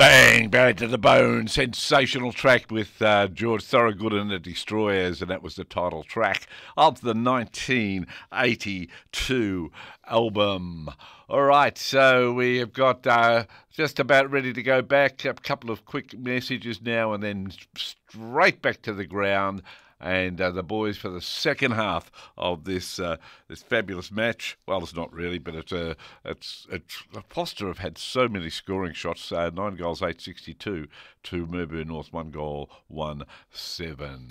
Bang, bang to the bone. Sensational track with George Thorogood and the Destroyers, and that was the title track of the 1982 album. All right, so we have got just about ready to go back. A couple of quick messages now and then straight back to the ground. And the boys for the second half of this fabulous match. Well, it's not really, but it's Foster have had so many scoring shots. 9 goals, 862 to Merburn North, 1 goal, 1-7.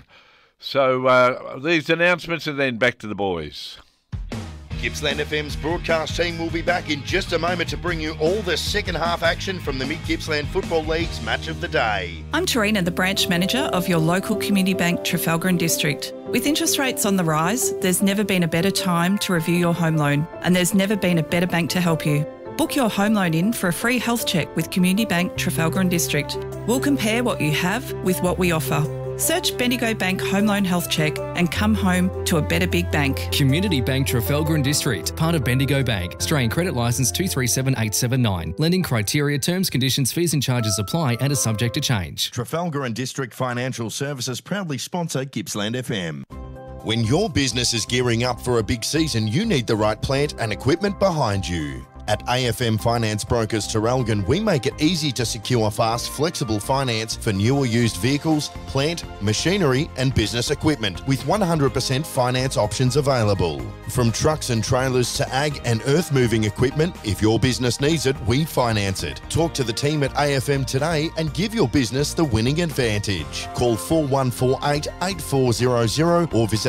So these announcements and then back to the boys. Gippsland FM's broadcast team will be back in just a moment to bring you all the second half action from the Mid-Gippsland Football League's Match of the Day. I'm Tarina, the branch manager of your local community bank, Trafalgar and District. With interest rates on the rise, there's never been a better time to review your home loan, and there's never been a better bank to help you. Book your home loan in for a free health check with Community Bank, Trafalgar and District. We'll compare what you have with what we offer. Search Bendigo Bank Home Loan Health Check and come home to a better big bank. Community Bank Trafalgar and District, part of Bendigo Bank. Australian Credit Licence 237879. Lending criteria, terms, conditions, fees and charges apply and are subject to change. Trafalgar and District Financial Services proudly sponsor Gippsland FM. When your business is gearing up for a big season, you need the right plant and equipment behind you. At AFM Finance Brokers Terralgan, we make it easy to secure fast, flexible finance for new or used vehicles, plant, machinery and business equipment with 100% finance options available. From trucks and trailers to ag and earth moving equipment, if your business needs it, we finance it. Talk to the team at AFM today and give your business the winning advantage. Call 4148 8400 or visit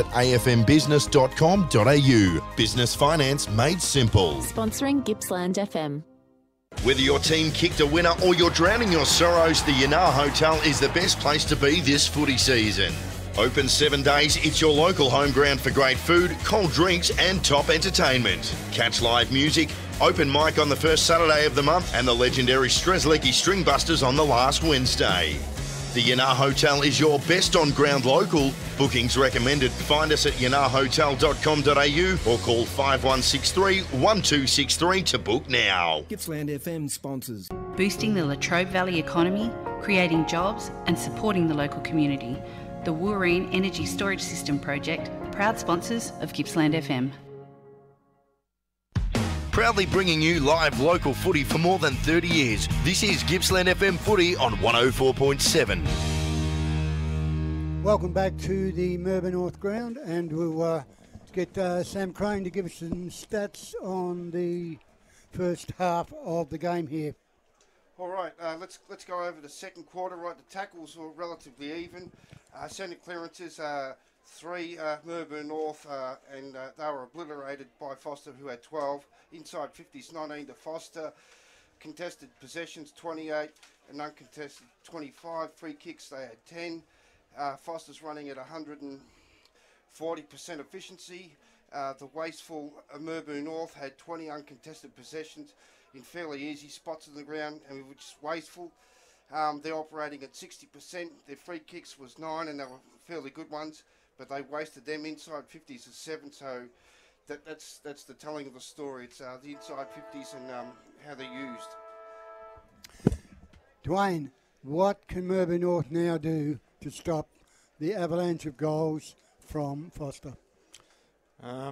afmbusiness.com.au. Business finance made simple. Sponsoring Gippsland FM. Whether your team kicked a winner or you're drowning your sorrows, the Yanar Hotel is the best place to be this footy season. Open 7 days, it's your local home ground for great food, cold drinks and top entertainment. Catch live music, open mic on the first Saturday of the month and the legendary Strzelecki Stringbusters on the last Wednesday. The Yanar Hotel is your best on-ground local. Bookings recommended. Find us at yanarhotel.com.au or call 5163 1263 to book now. Gippsland FM sponsors. Boosting the Latrobe Valley economy, creating jobs and supporting the local community. The Wooreen Energy Storage System Project, proud sponsors of Gippsland FM. Proudly bringing you live local footy for more than 30 years. This is Gippsland FM Footy on 104.7. Welcome back to the Merburn North ground, and we'll get Sam Crane to give us some stats on the first half of the game here. All right, let's go over the second quarter. Right, the tackles were relatively even. Centre clearances, 3 Merburn North, and they were obliterated by Foster, who had 12. Inside 50s, 19 to Foster. Contested possessions, 28, and uncontested 25. Free kicks, they had 10. Foster's running at 140% efficiency. The wasteful Merburn North had 20 uncontested possessions in fairly easy spots on the ground, and which is wasteful. They're operating at 60%. Their free kicks was 9, and they were fairly good ones, but they wasted them. Inside 50s is 7, so that's the telling of the story. It's the inside 50s and how they're used. Dwayne, what can Merburn North now do to stop the avalanche of goals from Foster? I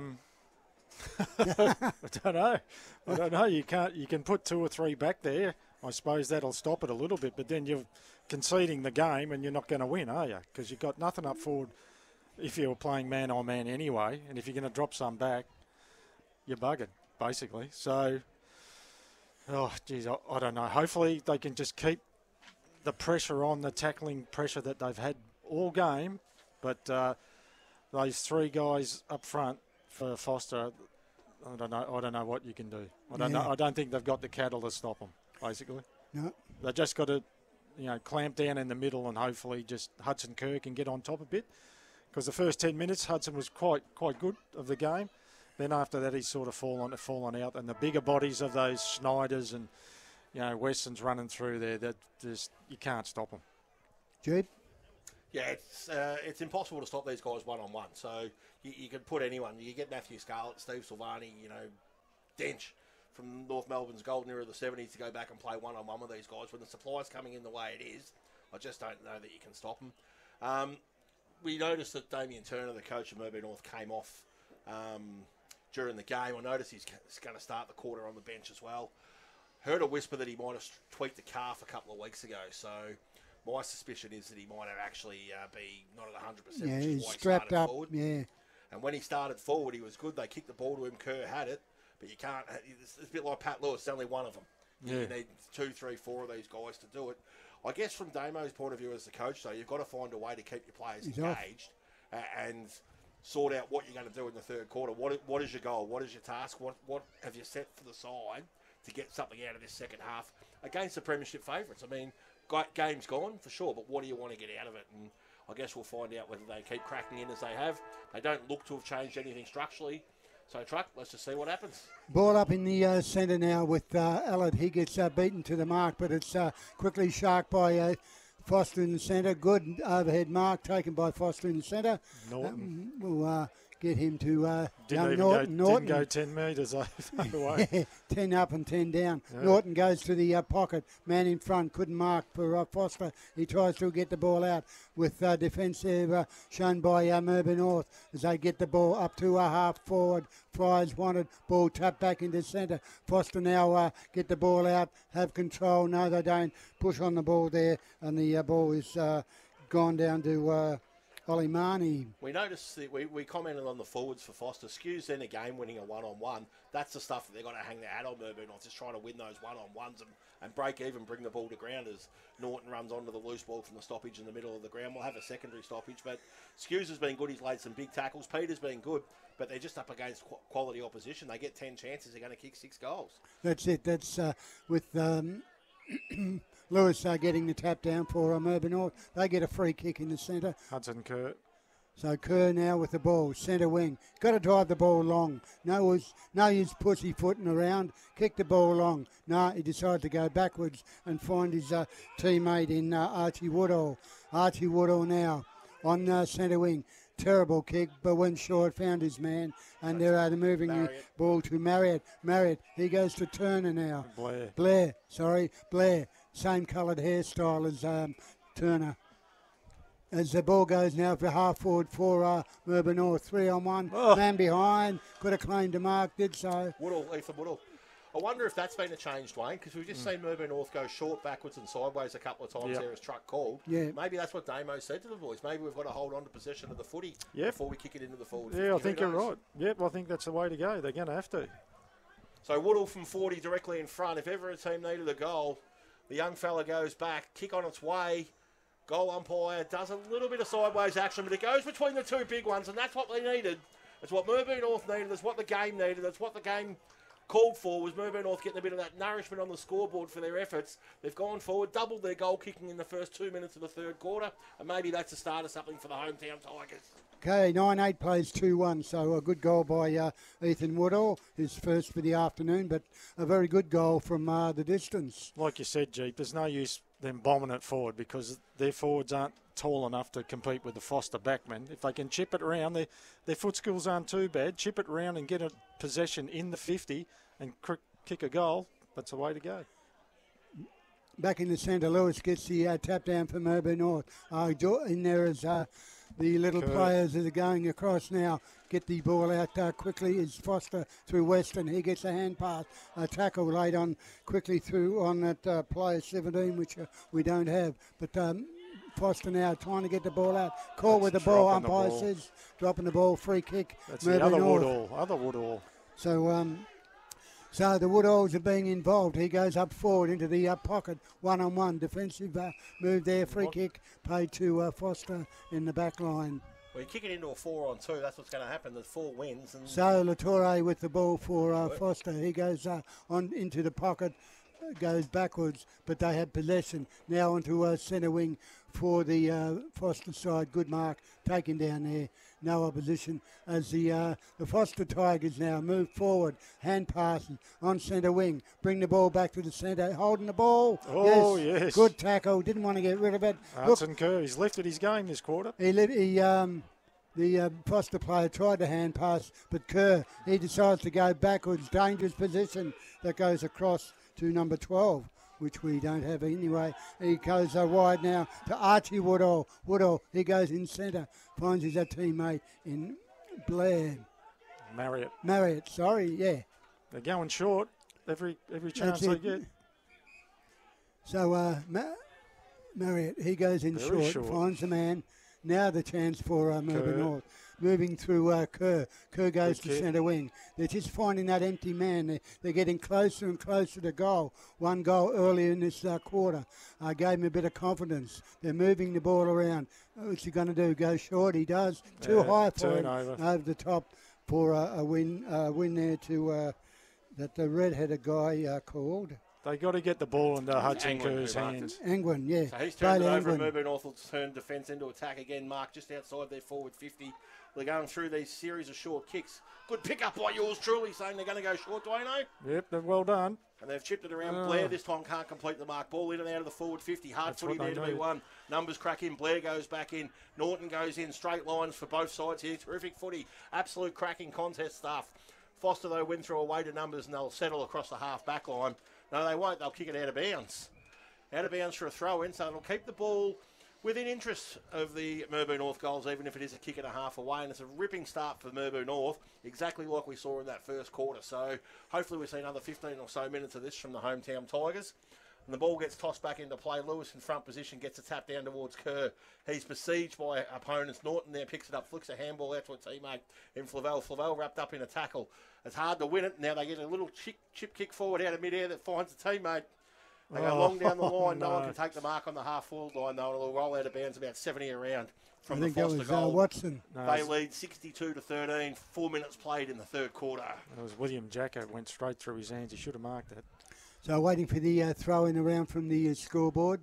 don't know. You can put 2 or 3 back there. I suppose that'll stop it a little bit, but then you're conceding the game and you're not going to win, are you? Because you've got nothing up forward if you're playing man on man anyway, and if you're going to drop some back, you're buggered, basically. So, I don't know. Hopefully they can just keep the pressure on, the tackling pressure that they've had all game, but those 3 guys up front for Foster, I don't know what you can do. I don't think they've got the cattle to stop them, basically. No. They've just got to, clamp down in the middle and hopefully just Hudson Kerr can get on top a bit. Because the first 10 minutes, Hudson was quite good of the game. Then after that, he's sort of fallen out. And the bigger bodies of those Schneiders and, Weston's running through there, that just you can't stop them. Jude? Yeah, it's impossible to stop these guys one-on-one. So you can put anyone. You get Matthew Scarlett, Steve Silvani, Dench from North Melbourne's golden era of the 70s to go back and play one-on-one with these guys. When the supply's coming in the way it is, I just don't know that you can stop them. We noticed that Damien Turner, the coach of Melbourne North, came off during the game. I noticed he's going to start the quarter on the bench as well. Heard a whisper that he might have tweaked the calf a couple of weeks ago, so my suspicion is that he might have actually be not at 100%, Yeah, which is he's why he strapped started up. forward. Yeah. And when he started forward, he was good. They kicked the ball to him. Kerr had it, but you can't. It's a bit like Pat Lewis. There's only one of them. Yeah. You need 2, 3, 4 of these guys to do it. I guess from Damo's point of view as the coach, though, you've got to find a way to keep your players He's off. engaged and sort out what you're going to do in the third quarter. What is your goal? What is your task? What have you set for the side to get something out of this second half against the premiership favourites? I mean, game's gone for sure, but what do you want to get out of it? And I guess we'll find out whether they keep cracking in as they have. They don't look to have changed anything structurally. So, Truck, let's just see what happens. Ball up in the centre now with Allard. He gets beaten to the mark, but it's quickly sharked by Foster in the centre. Good overhead mark taken by Foster in the centre. Norton. We'll get him to Didn't Norton. go 10 metres away. Yeah, 10 up and 10 down. Yeah. Norton goes to the pocket. Man in front couldn't mark for Foster. He tries to get the ball out with defensive shown by Melbourne North as they get the ball up to half forward. Fries wanted. Ball tapped back into centre. Foster now get the ball out, have control. No, they don't. Push on the ball there, and the ball is gone down to Ollie Marnie. We noticed that we commented on the forwards for Foster. Skews then again winning a one-on-one. That's the stuff that they've got to hang their hat on, Melbourne North, just trying to win those one-on-ones and break even, bring the ball to ground as Norton runs onto the loose ball from the stoppage in the middle of the ground. We'll have a secondary stoppage, but Skews has been good. He's laid some big tackles. Peter's been good, but they're just up against quality opposition. They get 10 chances. They're going to kick 6 goals. That's it. That's with Lewis getting the tap down for Melbourne North. They get a free kick in the centre. Hudson Kerr. So Kerr now with the ball, centre wing. Got to drive the ball long. No use pussyfooting around. Kick the ball long. No, he decided to go backwards and find his teammate in Archie Woodall. Archie Woodall now on centre wing. Terrible kick, but went short, found his man, and they're moving the ball to Marriott. Marriott, he goes to Turner now. Blair. Same coloured hairstyle as Turner. As the ball goes now for half forward for Melbourne North, 3-on-1. Man behind, could have claimed a mark, did so. Ethan Woodall. I wonder if that's been a change, Dwayne, because we've just seen Melbourne North go short, backwards and sideways a couple of times there as Truck called. Yeah. Maybe that's what Damo said to the boys. Maybe we've got to hold on to possession of the footy before we kick it into the forward. Yeah, I think you're right. Yep, I think that's the way to go. They're going to have to. So Woodall from 40 directly in front. If ever a team needed a goal, the young fella goes back, kick on its way. Goal umpire does a little bit of sideways action, but it goes between the two big ones, and that's what they needed. It's what Melbourne North needed. It's what the game needed. It's what the game called for, was Melbourne North getting a bit of that nourishment on the scoreboard for their efforts. They've gone forward, doubled their goal kicking in the first 2 minutes of the third quarter, and maybe that's the start of something for the hometown Tigers. Okay, 9-8 plays 2-1, so a good goal by Ethan Woodall, his first for the afternoon, but a very good goal from the distance. Like you said, Jeep, there's no use them bombing it forward because their forwards aren't tall enough to compete with the Foster backmen. If they can chip it around, their foot skills aren't too bad. Chip it around and get a possession in the 50 and kick a goal, that's the way to go. Back in the centre, Lewis gets the tap down for Melbourne North. In there is the little players that are going across now. Get the ball out quickly is Foster through Weston. He gets a hand pass. A tackle laid on quickly through on that player 17, which we don't have. But Foster now trying to get the ball out. Caught with the ball. Umpire says dropping the ball. Free kick. That's Melbourne the North. other Woodall. So the Woodalls are being involved. He goes up forward into the pocket, one-on-one. Defensive move there, free kick, paid to Foster in the back line. Well, you kick it into a 4-on-2, that's what's going to happen. There's 4 wins. And so Latore with the ball for Foster. He goes on into the pocket, goes backwards, but they have possession. Now onto centre wing for the Foster side. Good mark, taken down there. No opposition as the Foster Tigers now move forward. Hand passes on centre wing. Bring the ball back to the centre. Holding the ball. Oh, yes. Good tackle. Didn't want to get rid of it. Hudson Kerr, he's lifted his game this quarter. He The Foster player tried to hand pass, but Kerr, he decides to go backwards. Dangerous position that goes across to number 12, which we don't have anyway. He goes wide now to Archie Woodall. Woodall, he goes in centre, finds his teammate in Blair. Marriott, sorry, yeah. They're going short every chance they get. So Marriott, he goes in short, finds the man. Now the chance for Melbourne North. Moving through Kerr. Kerr goes to centre wing. They're just finding that empty man. They're getting closer and closer to goal. One goal earlier in this quarter gave him a bit of confidence. They're moving the ball around. What's he going to do? Go short? He does. Too high for him. Over the top for a win there to that the red-headed guy called. They got to get the ball into Hudson Kerr's hands. Angwin, yeah. So he's turned it over and Melbourne North will turn defence into attack again. Mark just outside their forward 50. They're going through these series of short kicks. Good pick up by yours truly, saying they're going to go short, Dwayno. Yep, they're well done. And they've chipped it around. Blair this time can't complete the mark. Ball in and out of the forward 50. Hard footy there to be won. Numbers crack in. Blair goes back in. Norton goes in. Straight lines for both sides here. Terrific footy. Absolute cracking contest stuff. Foster, though, win through a weight of numbers and they'll settle across the half-back line. No, they won't. They'll kick it out of bounds. Out of bounds for a throw-in, so it'll keep the ball within interest of the Melbourne North goals, even if it is a kick and a half away. And it's a ripping start for Melbourne North, exactly like we saw in that first quarter. So hopefully we see another 15 or so minutes of this from the hometown Tigers. And the ball gets tossed back into play. Lewis in front position gets a tap down towards Kerr. He's besieged by opponents. Norton there picks it up, flicks a handball out to a teammate in Flavelle. Flavelle wrapped up in a tackle. It's hard to win it. Now they get a little chip kick forward out of mid-air that finds a teammate. They go long down the line. No one can take the mark on the half-forward line, though. It'll roll out of bounds about 70 around from the Foster goal. Watson. They lead 62-13. 4 minutes played in the third quarter. It was William Jacko. Went straight through his hands. He should have marked it. So waiting for the throw-in around from the scoreboard.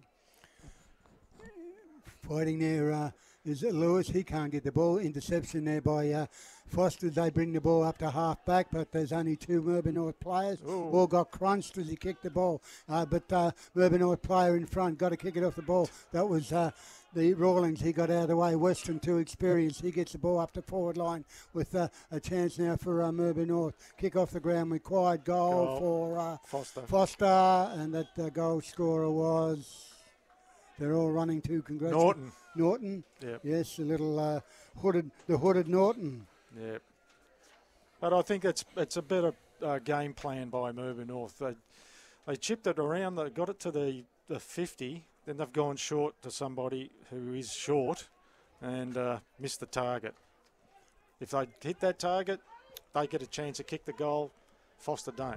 Fighting there is Lewis. He can't get the ball. Interception there by Foster. They bring the ball up to half-back, but there's only two Melbourne North players. All got crunched as he kicked the ball. But Melbourne North player in front got to kick it off the ball. That was the Rawlings. He got out of the way. Western too experienced. He gets the ball up the forward line with a chance now for Melbourne North. Kick off the ground. Required goal for Foster. And that goal scorer was... They're all running to congratulate Norton. Yep. Yes, a little hooded Norton. Yep. But I think it's a better game plan by Melbourne North. They chipped it around. They got it to the 50. Then they've gone short to somebody who is short and missed the target. If they hit that target, they get a chance to kick the goal. Foster don't.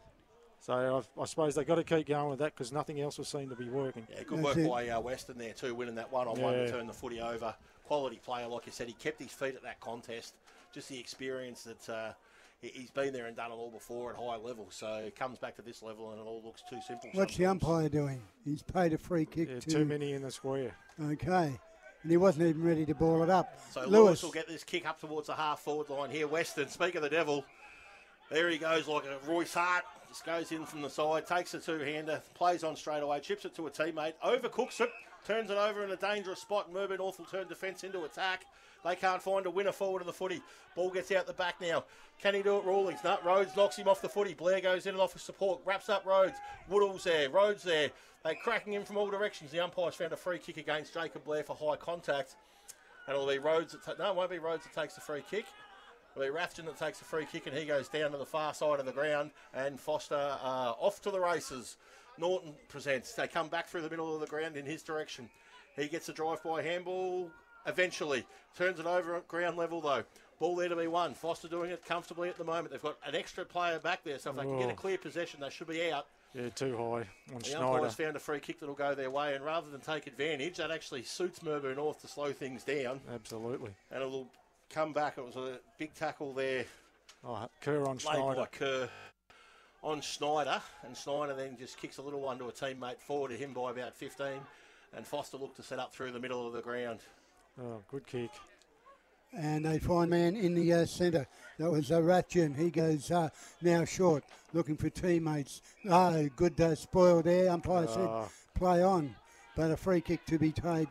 So I suppose they've got to keep going with that because nothing else will seem to be working. Yeah, good work by Weston there too, winning that one-on-one to turn the footy over. Quality player, like you said. He kept his feet at that contest. Just the experience that he's been there and done it all before at high level. So he comes back to this level and it all looks too simple. What's the umpire doing? He's paid a free kick. Too many in the square. Okay. And he wasn't even ready to ball it up. So Lewis will get this kick up towards the half-forward line here. Weston, speak of the devil. There he goes like a Royce Hart. Just goes in from the side, takes a two-hander, plays on straight away, chips it to a teammate, overcooks it, turns it over in a dangerous spot. Melbourne North will turn defence into attack. They can't find a winner forward of the footy. Ball gets out the back now. Can he do it, Rawlings? No, Rhodes knocks him off the footy. Blair goes in and offers support, wraps up Rhodes. Woodall's there, Rhodes there. They're cracking him from all directions. The umpire's found a free kick against Jacob Blair for high contact. And it'll be Rhodes no, it won't be Rhodes that takes the free kick. It'll be Rathjen that takes the free kick and he goes down to the far side of the ground and Foster off to the races. Norton presents. They come back through the middle of the ground in his direction. He gets a drive-by handball eventually. Turns it over at ground level though. Ball there to be won. Foster doing it comfortably at the moment. They've got an extra player back there, so if they can get a clear possession, they should be out. Yeah, too high on the Schneider. umpire's found a free kick that'll go their way, and rather than take advantage, that actually suits Melbourne North to slow things down. Absolutely. And it'll come back. It was a big tackle there. Kerr on Schneider. By Kerr on Schneider, and Schneider then just kicks a little one to a teammate forward to him by about 15, and Foster looked to set up through the middle of the ground. Oh, good kick. And they find man in the centre. That was Rathjen. He goes now short, looking for teammates. Good spoil there. Umpire said play on, but a free kick to be paid there.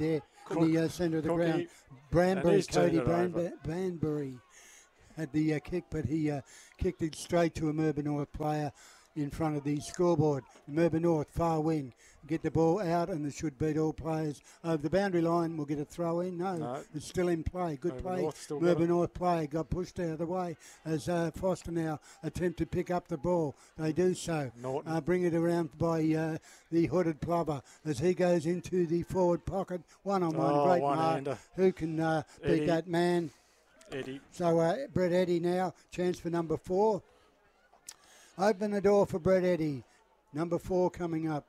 in the centre of the ground. Branbury, Cody Branbury had the kick, but he kicked it straight to a Melbourne North player in front of the scoreboard. Melbourne North, far wing, get the ball out, and it should beat all players over the boundary line. We'll get a throw in. No, it's still in play. Good play. Melbourne North player got pushed out of the way as Foster now attempt to pick up the ball. They do so. Bring it around by the hooded plover as he goes into the forward pocket. One-on-one, great mark. Who can beat that man? Eddie. So Brett Eddy now, chance for number 4. Open the door for Brett Eddy. Number 4 coming up.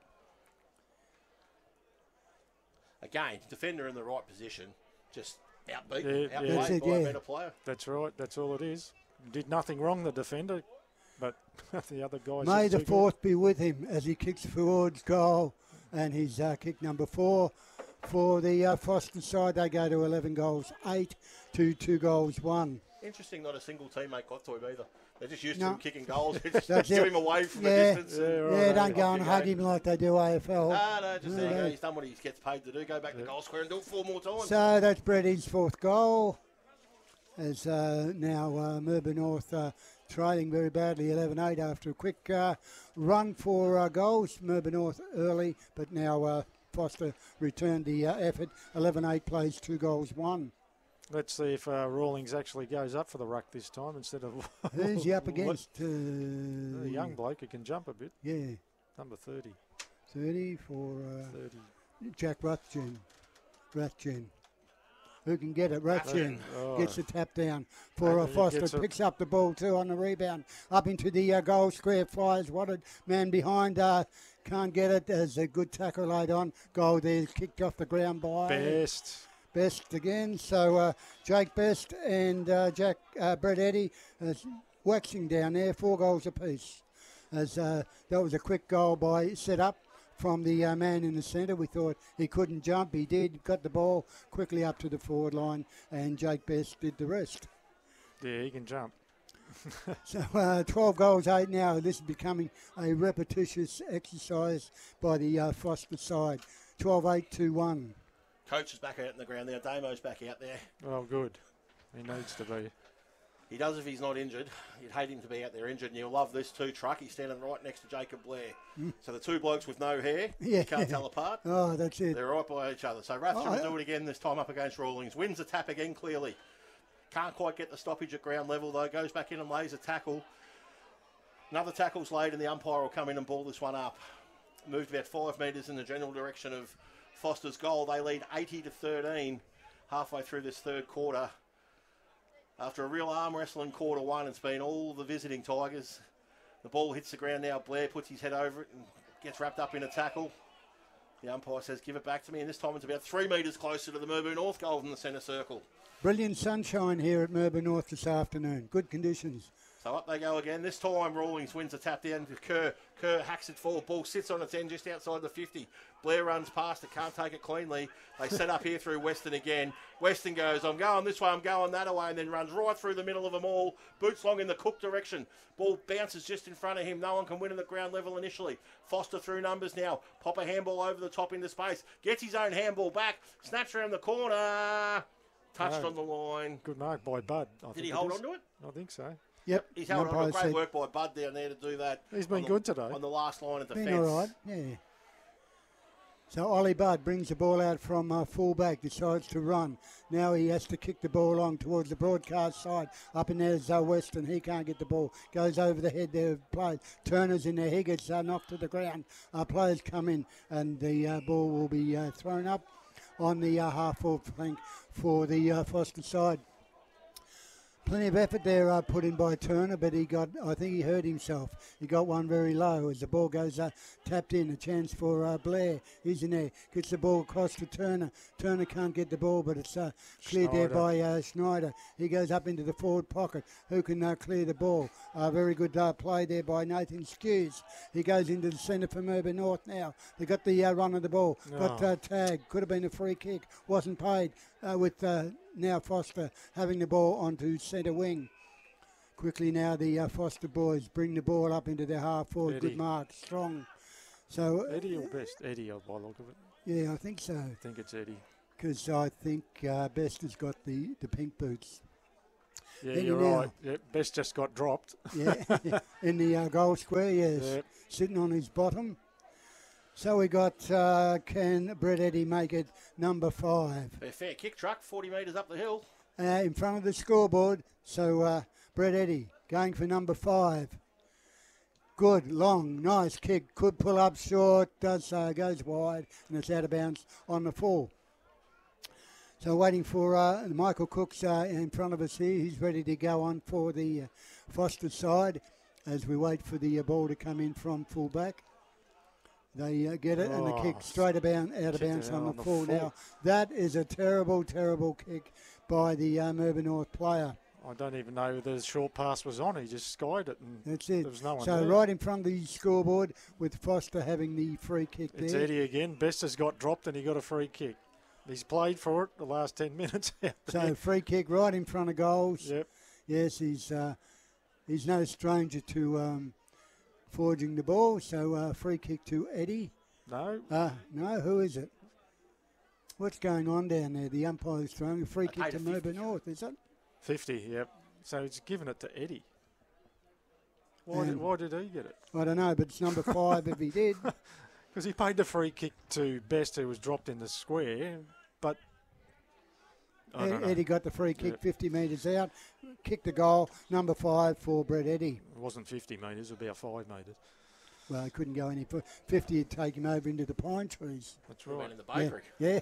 Again, defender in the right position, just outbeat, outplayed by a better player. That's right. That's all it is. Did nothing wrong, the defender, but the other guys. May the 4th be with him as he kicks towards goal, and he's kick number 4. For the Foster side, they go to 11 goals, 8 to 2 goals, 1. Interesting, not a single teammate got to him either. They're just used to him kicking goals. They just give him away from the distance. Don't go and hug him like they do AFL. No, just there you go. He's done what he gets paid to do. Go back to goal square and do it 4 more times. So that's Bretty's 4th goal. As now Melbourne North trailing very badly, 11-8 after a quick run for goals. Melbourne North early, but now Foster returned the effort. 11-8 plays 2 goals, 1. Let's see if Rawlings actually goes up for the ruck this time instead of... Who's he up against? A young bloke who can jump a bit. Yeah. Number 30. 30 for 30. Jack Rathjen. Who can get it? Rathjen gets the tap down for Foster. Picks up the ball too on the rebound. Up into the goal square. Flies. What a man behind. Can't get it. There's a good tackle laid on. Goal there. Kicked off the ground by... Best again. So Jake Best and Brett Eddy waxing down there, 4 goals apiece. As that was a quick goal by set up from the man in the centre. We thought he couldn't jump. He did. Got the ball quickly up to the forward line, and Jake Best did the rest. Yeah, he can jump. So 12 goals, 8 now. This is becoming a repetitious exercise by the Foster side. 12-8 to 1. Coach is back out in the ground there. Damo's back out there. Oh, good. He needs to be. He does if he's not injured. You'd hate him to be out there injured, and you'll love this too, Truck. He's standing right next to Jacob Blair. So the 2 blokes with no hair, you can't tell apart. Oh, that's it. They're right by each other. So Rathjen will do it again, this time up against Rawlings. Wins the tap again clearly. Can't quite get the stoppage at ground level, though. Goes back in and lays a tackle. Another tackle's laid, and the umpire will come in and ball this one up. Moved about 5 metres in the general direction of Foster's goal. They lead 80-13 halfway through this 3rd quarter. After a real arm wrestling quarter 1, it's been all the visiting Tigers. The ball hits the ground now. Blair puts his head over it and gets wrapped up in a tackle. The umpire says, give it back to me. And this time it's about 3 metres closer to the Melbourne North goal in the centre circle. Brilliant sunshine here at Melbourne North this afternoon. Good conditions. So up they go again. This time Rawlings wins a tap down to Kerr. Kerr hacks it forward. Ball sits on its end just outside the 50. Blair runs past it. Can't take it cleanly. They set up here through Weston again. Weston goes, I'm going this way, I'm going that way, and then runs right through the middle of them all. Boots long in the Cook direction. Ball bounces just in front of him. No one can win at the ground level initially. Foster through numbers now. Pop a handball over the top into space. Gets his own handball back. Snaps around the corner. Touched on the line. Good mark by Bud. Did he hold on to it? I think so. Yep. He's held on to great work by Bud down there to do that. He's been good today. On the last line of defence. Been all right, yeah. So Ollie Budd brings the ball out from fullback, decides to run. Now he has to kick the ball along towards the broadcast side. Up in there's Weston. He can't get the ball. Goes over the head there of players. Turner's in there. He gets knocked to the ground. Players come in and the ball will be thrown up on the half-forward flank for the Foster side. Plenty of effort there put in by Turner, but I think he hurt himself. He got one very low as the ball goes tapped in. A chance for Blair. He's in there. Gets the ball across to Turner. Turner can't get the ball, but it's cleared there by Schneider. He goes up into the forward pocket. Who can clear the ball? Very good play there by Nathan Skews. He goes into the centre for Melbourne North now. They got the run of the ball. Got tagged. Could have been a free kick. Wasn't paid with... now Foster having the ball onto centre wing. Quickly now the Foster boys bring the ball up into their half forward. Good mark, strong. So Eddie or Best? Eddie by the look of it. Yeah, I think so. I think it's Eddie. because I think Best has got the pink boots. Yeah, Eddie you're now. right. Yeah, Best just got dropped. Yeah, in the goal square, yes. Yep. Sitting on his bottom. So we got, can Brett Eddy make it number 5? A fair kick, Truck, 40 metres up the hill. In front of the scoreboard. So Brett Eddy going for number 5. Good, long, nice kick. Could pull up short, does goes wide, and it's out of bounds on the full. So waiting for Michael Cook's in front of us here. He's ready to go on for the Foster side as we wait for the ball to come in from full back. They get it and the kick straight out of bounds on the full. Now, that is a terrible, terrible kick by the Melbourne North player. I don't even know the short pass was on. He just skied it. And that's it. There was no one so there. Right in front of the scoreboard with Foster having the free kick there. It's Eddie again. Best has got dropped and he got a free kick. He's played for it the last 10 minutes. So free kick right in front of goals. Yep. Yes, he's no stranger to forging the ball. So free kick to Eddie. No. No, who is it? What's going on down there? The umpire's throwing a free kick to Melbourne North, is it? 50, yep. So he's given it to Eddie. Why did he get it? I don't know, but it's number 5 if he did. Because he paid the free kick to Best, who was dropped in the square, but Eddie got the free kick 50 metres out, kicked the goal, number 5 for Brett Eddy. It wasn't 50 metres, it was about 5 metres. Well, he couldn't go any further. 50 would take him over into the pine trees. That's right. In the bakery. Yeah.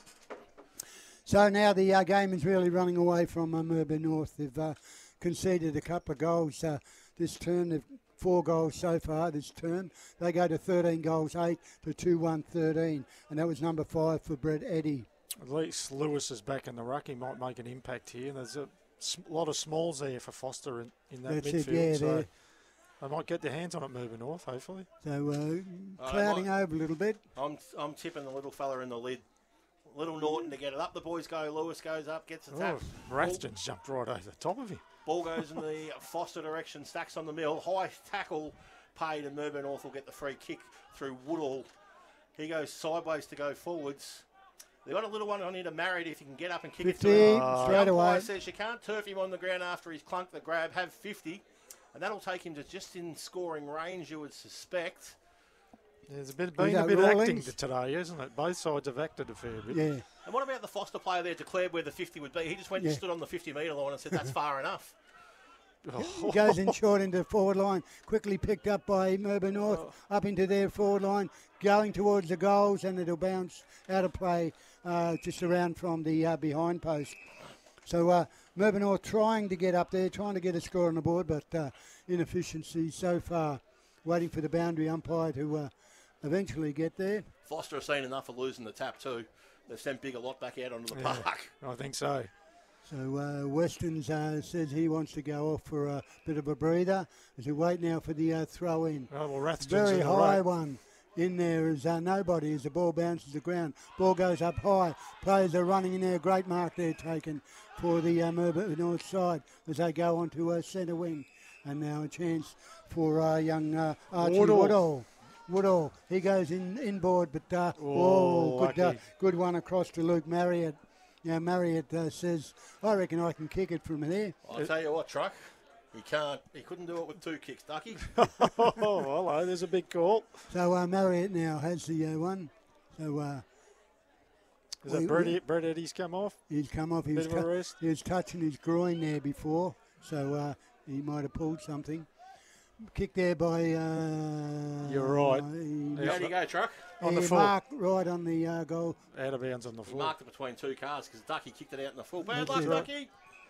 So now the game is really running away from Melbourne North. They've conceded a couple of goals this term. They've 4 goals so far this term. They go to 13 goals, 8 to 2-1-13. And that was number 5 for Brett Eddy. At least Lewis is back in the ruck. He might make an impact here. And there's a lot of smalls there for Foster in that That's midfield. it, yeah, so they might get their hands on it moving north, hopefully. So clouding over a little bit. I'm tipping the little fella in the lid. Little Norton to get it up. The boys go. Lewis goes up, gets the tap. Rathjen's jumped right over the top of him. Ball goes in the Foster direction. Stacks on the middle. High tackle paid, and Melbourne North will get the free kick through Woodall. He goes sideways to go forwards. They've got a little one on here to Marriott if he can get up and kick 50, it to him. straight away. Says you can't turf him on the ground after he's clunked the grab. Have 50. And that'll take him to just in scoring range, you would suspect. There's been a bit of acting today, isn't it? Both sides have acted a fair bit. Yeah. And what about the Foster player there declared where the 50 would be? He just went and stood on the 50-metre line and said, that's far enough. Goes in short into the forward line, quickly picked up by Melbourne North, up into their forward line, going towards the goals, and it'll bounce out of play just around from the behind post. So Melbourne North trying to get up there, trying to get a score on the board, but inefficiency so far. Waiting for the boundary umpire to eventually get there. Foster have seen enough of losing the tap too. They've sent Big a lot back out onto the park. I think so. So Weston says he wants to go off for a bit of a breather as we wait now for the throw in. Oh, well, Rathjen's very in the high right. one. In there is nobody as the ball bounces the ground. Ball goes up high. Players are running in there. Great mark there taken for the Melbourne North side as they go on to centre wing. And now a chance for young Archie Woodall. Woodall, he goes inboard, but good one across to Luke Marriott. Now Marriott says, I reckon I can kick it from there. I'll tell you what, Truck. He can't. He couldn't do it with 2 kicks, Ducky. Oh, hello, there's a big call. So Marriott now has the one. So is that Brett Eddy's come off? He's come off. He was touching his groin there before, so he might have pulled something. Kick there by... You're right. How do you go, Truck? On the full. Marked right on the goal. Out of bounds on the full. He marked it between 2 cars because Ducky kicked it out in the full. Bad luck, Ducky.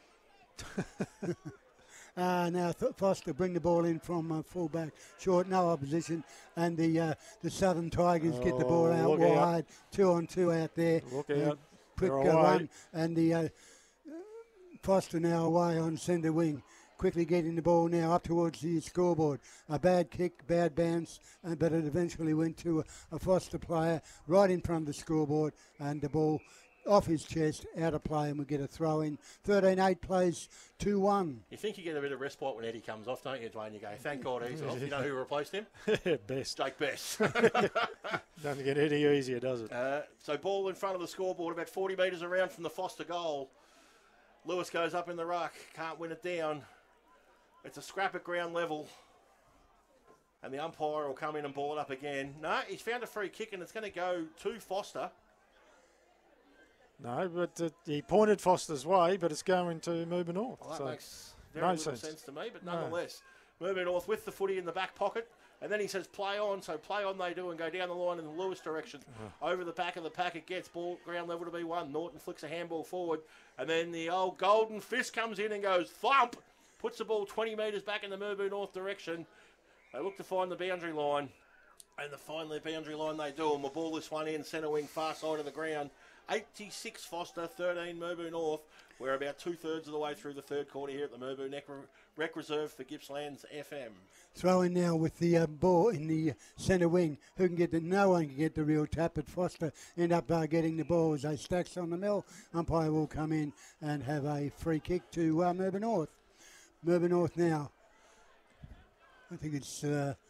Now Foster bring the ball in from full back. Short, no opposition. And the Southern Tigers get the ball out wide. 2-on-2 out there. Look out. Quick run. And the Foster now away on centre wing. Quickly getting the ball now up towards the scoreboard. A bad kick, bad bounce, but it eventually went to a Foster player right in front of the scoreboard, and the ball off his chest, out of play, and we get a throw in. 13-8 plays 2-1. You think you get a bit of respite when Eddie comes off, don't you, Dwayne? You go, thank God he's off. You know who replaced him? Best. Jake Best. Doesn't get any easier, does it? So ball in front of the scoreboard, about 40 metres around from the Foster goal. Lewis goes up in the ruck, can't win it down. It's a scrap at ground level. And the umpire will come in and ball it up again. No, he's found a free kick and it's going to go to Foster. No, but he pointed Foster's way, but it's going to Moorbah North. Well, that so makes very little sense to me, but nonetheless. Moorbah North with the footy in the back pocket. And then he says play on, so play on they do and go down the line in the Lewis direction. Over the back of the pack it gets, ball ground level to be won. Norton flicks a handball forward. And then the old golden fist comes in and goes thump. Puts the ball 20 metres back in the Moorbah North direction. They look to find the boundary line. And finally the boundary line they do. And we'll ball this one in, centre wing, far side of the ground. 86 Foster, 13 Moorbah North. We're about 2/3 of the way through the third quarter here at the Moorbah Rec Reserve for Gippsland's FM. Throw in now with the ball in the centre wing. No one can get the real tap, but Foster end up getting the ball as they stacks on the mill. Umpire will come in and have a free kick to Moorbah North. Moorbah North now. I think it's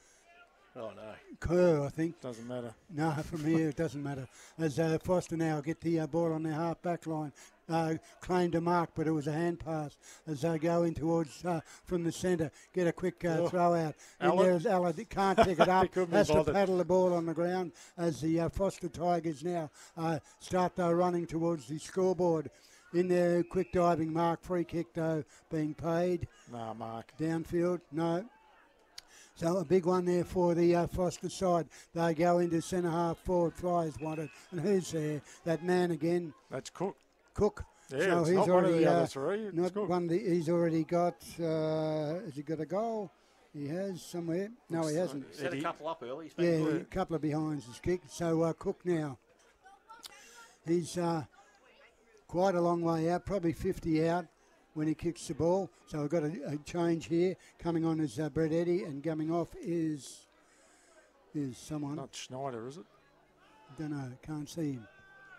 Kerr, I think. Doesn't matter. No, from here it doesn't matter. As Foster now get the ball on their half back line. Claimed a mark, but it was a hand pass as they go in towards from the centre. Get a quick throw out. And there's Ella can't pick it up. Has to paddle the ball on the ground as the Foster Tigers now start running towards the scoreboard. In there, quick diving mark, free kick though being paid. No, mark. Downfield, no. So a big one there for the Foster side. They go into centre half forward. Flyers wanted. And who's there? That man again. That's Cook. Yeah, so it's he's not already, one of the other three. Not one. He's already got. Has he got a goal? He has somewhere. No, he hasn't. He's had a couple up early. He's been good. A couple of behinds his kick. So Cook now. He's quite a long way out, probably 50 out when he kicks the ball. So we've got a change here. Coming on is Brett Eddy, and coming off is someone. Not Schneider, is it? Don't know. Can't see him.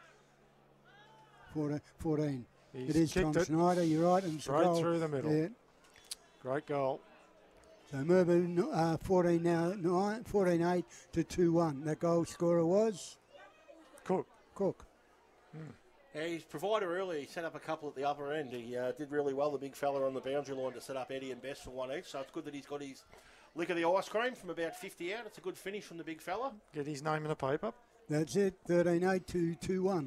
14. He's it is Tom Schneider, you're right. And straight through the middle. Yeah. Great goal. So Moorbah 14 now, 14-8 to 2-1. That goal scorer was? Cook. Yeah, his provider earlier, he set up a couple at the upper end. He did really well, the big fella on the boundary line, to set up Eddie and Best for one each. So it's good that he's got his lick of the ice cream from about 50 out. It's a good finish from the big fella. Get his name in the paper. That's it, 13-8 to 2-1.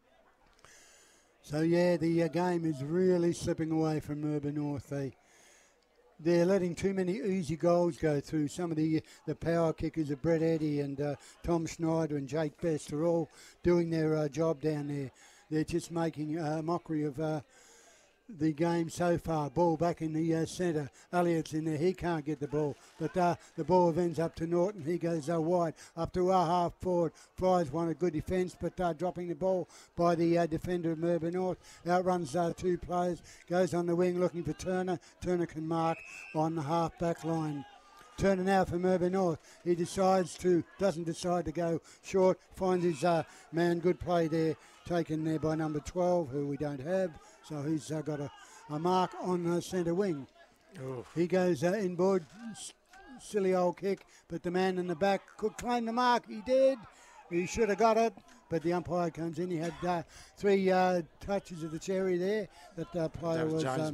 So, yeah, the game is really slipping away from Moorbah North. They're letting too many easy goals go through. Some of the power kickers of Brett Eddy and Tom Schneider and Jake Best are all doing their job down there. They're just making a mockery of the game so far. Ball back in the centre. Elliott's in there. He can't get the ball. But the ball ends up to Norton. He goes wide. Up to our half forward. Flyers won a good defence, but dropping the ball by the defender of Moorbah North. Outruns two players. Goes on the wing looking for Turner. Turner can mark on the half back line. Turner now for Moorbah North. He doesn't decide to go short. Finds his man. Good play there. Taken there by number 12, who we don't have. So he's got a mark on the centre wing. Oof. He goes inboard. Silly old kick, but the man in the back could claim the mark. He did. He should have got it, but the umpire comes in. He had 3 touches of the cherry there. That player was James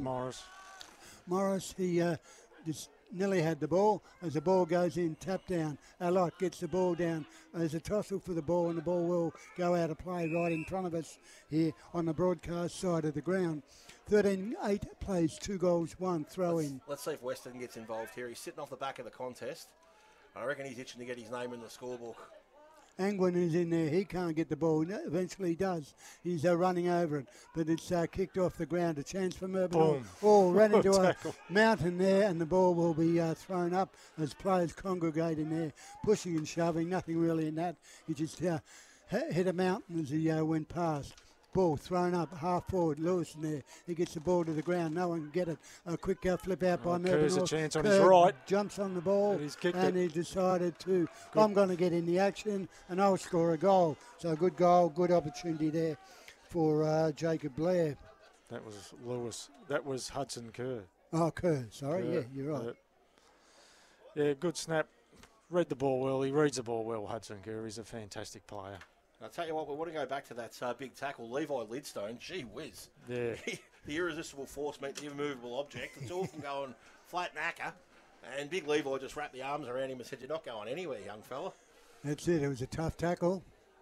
Morris. He just nearly had the ball. As the ball goes in, tap down. Alot gets the ball down. There's a tussle for the ball, and the ball will go out of play right in front of us here on the broadcast side of the ground. 13-8 plays 2 goals, 1 throw in. Let's see if Weston gets involved here. He's sitting off the back of the contest. I reckon he's itching to get his name in the scorebook. Angwin is in there. He can't get the ball. Eventually he does. He's running over it, but it's kicked off the ground. A chance for Moorbah. Oh, ran into a mountain there, and the ball will be thrown up as players congregate in there, pushing and shoving. Nothing really in that. He just hit a mountain as he went past. Ball thrown up, half forward. Lewis in there. He gets the ball to the ground. No one can get it. A quick flip out by Moorbah. There's a chance on his right. Jumps on the ball, and he decided to, good. I'm going to get in the action, and I'll score a goal. So a good goal, good opportunity there for Jacob Blair. That was Lewis. That was Hudson Kerr. Oh, Kerr, sorry. Kerr. Yeah, you're right. Yeah, good snap. Read the ball well. He reads the ball well, Hudson Kerr. He's a fantastic player. I'll tell you what, we want to go back to that big tackle, Levi Lidstone. Gee whiz. Yeah. The irresistible force meant the immovable object. It's all from going flat knacker. And big Levi just wrapped the arms around him and said, "You're not going anywhere, young fella." That's it. It was a tough tackle.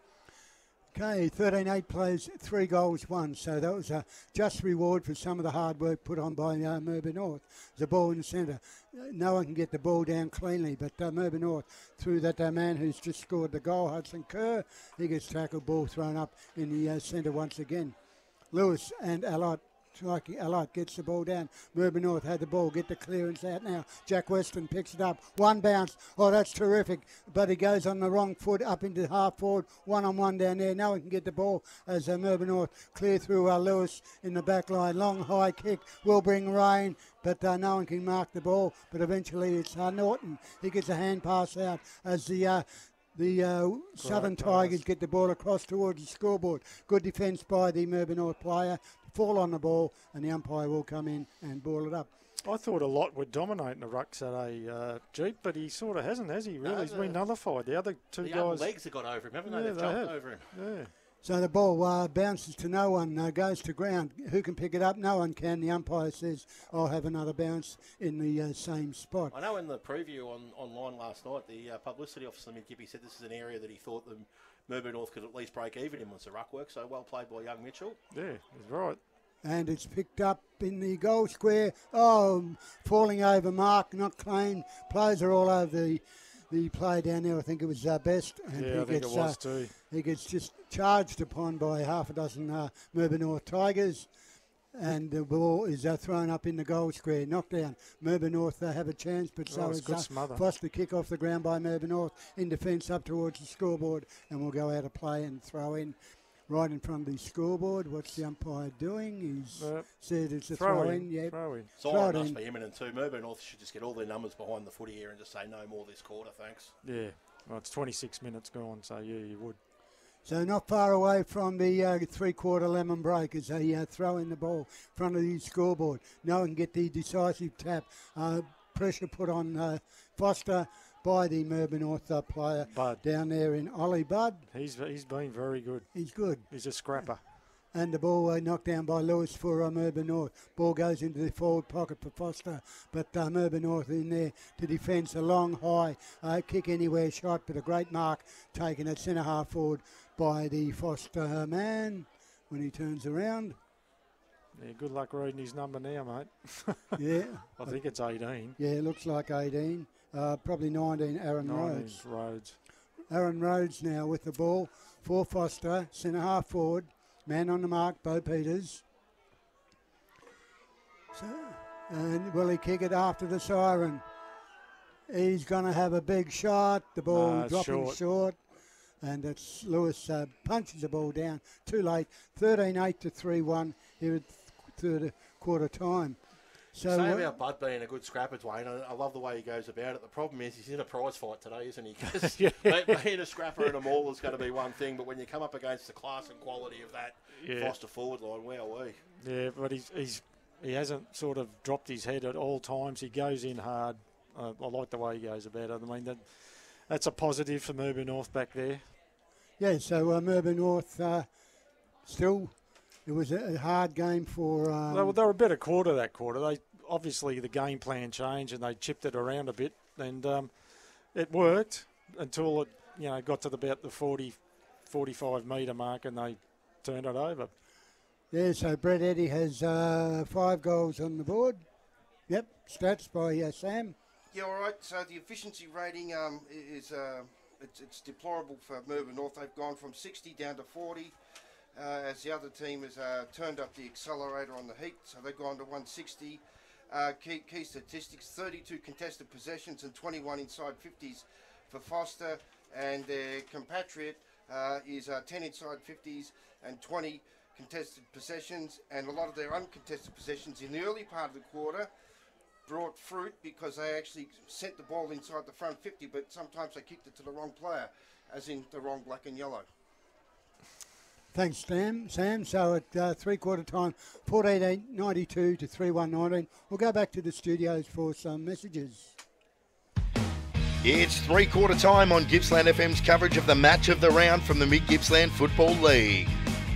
Okay, 13-8 plays, 3 goals, 1. So that was a just reward for some of the hard work put on by Merba North. The ball in the centre. No one can get the ball down cleanly, but Merba North through that man who's just scored the goal, Hudson Kerr. He gets tackled, ball thrown up in the centre once again. Lewis and Alot. Alot gets the ball down. Merba North had the ball. Get the clearance out now. Jack Weston picks it up. One bounce. Oh, that's terrific. But he goes on the wrong foot up into half forward. 1-on-1 down there. No one can get the ball as Merba North clear through Lewis in the back line. Long high kick will bring rain. But no one can mark the ball. But eventually it's Norton. He gets a hand pass out as the Southern Tigers get the ball across towards the scoreboard. Good defence by the Merba North player. Fall on the ball, and the umpire will come in and ball it up. I thought a lot would dominate in the ruck today, Jeep, but he sort of hasn't, has he? Really, he's been nullified. The other two guys, legs have got over him, haven't they? They've jumped over him. Yeah. So the ball bounces to no one, goes to ground. Who can pick it up? No one can. The umpire says, "I'll have another bounce in the same spot." I know in the preview online last night, the publicity officer, Gippy, said this is an area that he thought the Merba North could at least break even in once the ruck work. So well played by young Mitchell. Yeah, he's right. And it's picked up in the goal square. Oh, falling over mark, not claimed. Players are all over the play down there. I think it was Best. And yeah, I think it was too. He gets just charged upon by half a dozen Merba North Tigers. And the ball is thrown up in the goal square. Knocked down. Merba North have a chance, but so is Foster. Kick off the ground by Merba North. In defence up towards the scoreboard. And we'll go out of play and throw in. Right in front of the scoreboard. What's the umpire doing? He's said it's a throw-in. Yeah. Throw-in. Silent must be imminent too. Merba North should just get all their numbers behind the footy here and just say no more this quarter, thanks. Yeah. Well, it's 26 minutes gone, so yeah, you would. So not far away from the three-quarter lemon break as they throw in the ball in front of the scoreboard. No one can get the decisive tap. Pressure put on Foster by the Merba North player Bud. Down there in Ollie Budd. He's been very good. He's good. He's a scrapper. And the ball knocked down by Lewis for Merba North. Ball goes into the forward pocket for Foster, but Merba North in there to defence a long, high kick anywhere shot, but a great mark taken at centre half forward by the Foster man when he turns around. Yeah, good luck reading his number now, mate. Yeah. I think it's 18. Yeah, it looks like 18. Probably 19, Aaron Rhodes. Aaron Rhodes now with the ball for Foster, centre half forward. Man on the mark, Bo Peters. So, and will he kick it after the siren? He's going to have a big shot. The ball dropping short. And it's Lewis punches the ball down. Too late. 13-8 to 3-1 here at third quarter time. So say about Bud being a good scrapper, Dwayne. I love the way he goes about it. The problem is he's in a prize fight today, isn't he? Because being a scrapper and a mauler is going to be one thing, but when you come up against the class and quality of that Foster forward line, wowee. Yeah, but he hasn't sort of dropped his head at all times. He goes in hard. I like the way he goes about it. I mean, that's a positive for Merba North back there. Yeah, so Merba North still... It was a hard game for... They were a better quarter that quarter. Obviously, the game plan changed and they chipped it around a bit. And it worked until it got to about the 40, 45-metre mark and they turned it over. Yeah, so Brett Eddy has 5 goals on the board. Yep, stats by Sam. Yeah, all right. So the efficiency rating is it's deplorable for Merba North. They've gone from 60 down to 40. As the other team has turned up the accelerator on the heat, so they've gone to 160. Key statistics, 32 contested possessions and 21 inside 50s for Foster, and their compatriot is 10 inside 50s and 20 contested possessions, and a lot of their uncontested possessions in the early part of the quarter brought fruit because they actually sent the ball inside the front 50, but sometimes they kicked it to the wrong player, as in the wrong black and yellow. Thanks, Sam. So at three-quarter time, 14.92 to 3-1-19. We'll go back to the studios for some messages. It's three-quarter time on Gippsland FM's coverage of the match of the round from the Mid-Gippsland Football League.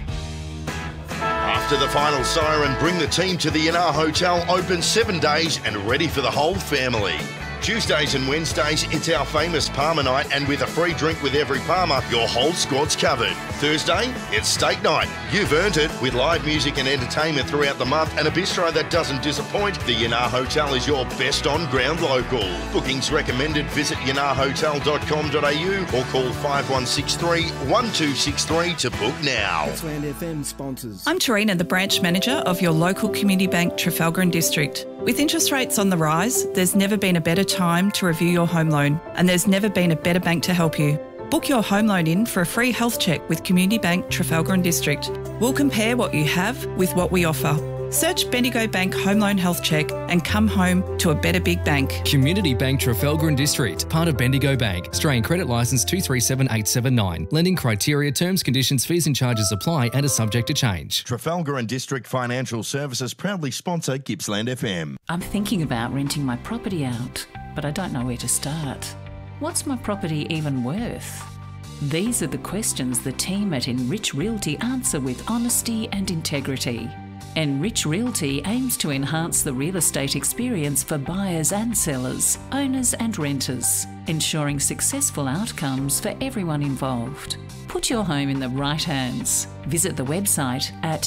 After the final siren, bring the team to the Yanar Hotel, open 7 days and ready for the whole family. Tuesdays and Wednesdays, it's our famous Palmer night, and with a free drink with every Palmer, your whole squad's covered. Thursday, it's steak night. You've earned it, with live music and entertainment throughout the month and a bistro that doesn't disappoint. The Yanar Hotel is your best on-ground local. Bookings recommended. Visit yanarhotel.com.au or call 5163 1263 to book now. Gippsland FM sponsors. I'm Tarina, the branch manager of your local community bank, Trafalgar and District. With interest rates on the rise, there's never been a better time to review your home loan, and there's never been a better bank to help you. Book your home loan in for a free health check with Community Bank Trafalgar and District. We'll compare what you have with what we offer. Search Bendigo Bank Home Loan Health Check and come home to a better big bank. Community Bank Trafalgar and District, part of Bendigo Bank. Australian credit licence 237879. Lending criteria, terms, conditions, fees and charges apply and are subject to change. Trafalgar and District Financial Services proudly sponsor Gippsland FM. I'm thinking about renting my property out, but I don't know where to start. What's my property even worth? These are the questions the team at Enrich Realty answer with honesty and integrity. Enrich Realty aims to enhance the real estate experience for buyers and sellers, owners and renters, ensuring successful outcomes for everyone involved. Put your home in the right hands. Visit the website at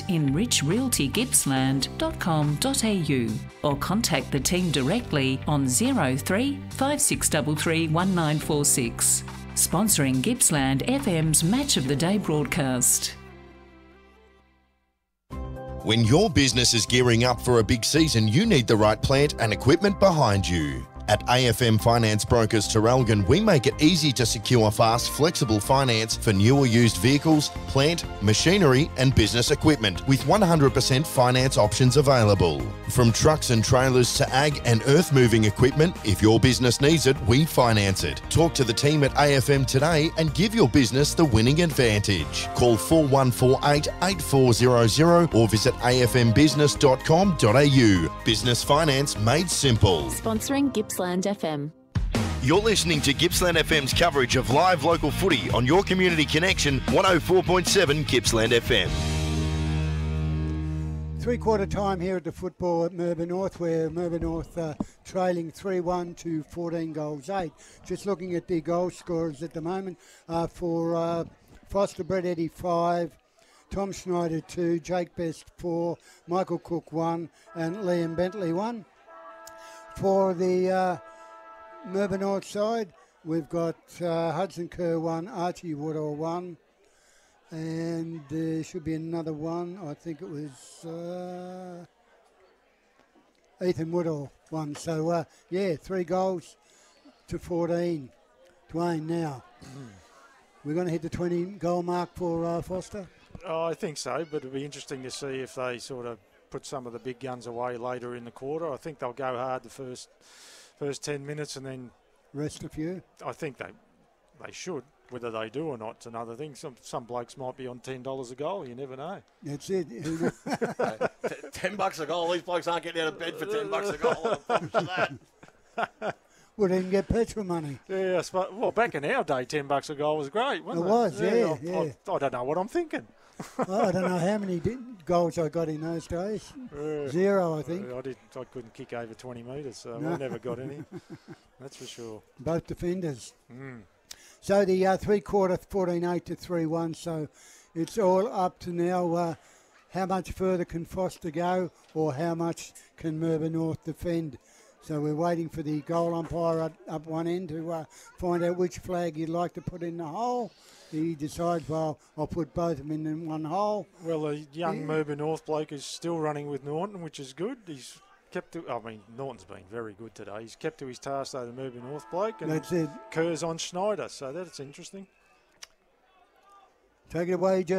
enrichrealtygippsland.com.au or contact the team directly on 03 5633 1946. Sponsoring Gippsland FM's Match of the Day broadcast. When your business is gearing up for a big season, you need the right plant and equipment behind you. At AFM Finance Brokers Terrelgan, we make it easy to secure fast, flexible finance for new or used vehicles, plant, machinery and business equipment with 100% finance options available. From trucks and trailers to ag and earth moving equipment, if your business needs it, we finance it. Talk to the team at AFM today and give your business the winning advantage. Call 4148 8400 or visit afmbusiness.com.au. Business finance made simple. Sponsoring Gippsland FM. You're listening to Gippsland FM's coverage of live local footy on your community connection, 104.7 Gippsland FM. Three-quarter time here at the football at Merba North, where Merba North trailing 3-1 to 14 goals 8. Just looking at the goal scorers at the moment for Foster Brett Eddy 5, Tom Schneider 2, Jake Best 4, Michael Cook 1 and Liam Bentley 1. For the Merba North side, we've got Hudson Kerr 1, Archie Woodall 1, and there should be another one. I think it was Ethan Woodall 1. So, 3 goals to 14. Dwayne now. We're going to hit the 20-goal mark for Foster? Oh, I think so, but it'll be interesting to see if they sort of put some of the big guns away later in the quarter. I think they'll go hard the first 10 minutes and then rest a few. I think they should. Whether they do or not, it's another thing. Some blokes might be on $10 a goal. You never know. That's it. $10 a goal. These blokes aren't getting out of bed for $10 a goal. I promise you that. Wouldn't even get petrol money. Yeah, well, back in our day, $10 a goal was great, wasn't it? It was, yeah. I don't know what I'm thinking. I don't know how many goals I got in those days. 0, I think. I couldn't kick over 20 metres, so I never got any. That's for sure. Both defenders. So the three-quarter, 14-8 to 3-1. So it's all up to now how much further can Foster go or how much can Merba North defend. So we're waiting for the goal umpire up one end to find out which flag you'd like to put in the hole. He decides, well, I'll put both of them in one hole. Well, a young Merba North bloke is still running with Norton, which is good. He's kept to, Norton's been very good today. He's kept to his task, though, the Merba North bloke. And that's it. Kerr's on Schneider, so that's interesting. Take it away, Jeep.